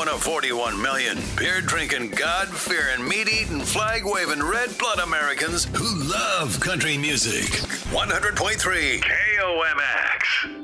one of 41 million beer-drinking, God-fearing, meat-eating, flag-waving, red-blood Americans who love country music. 100.3 KOMX.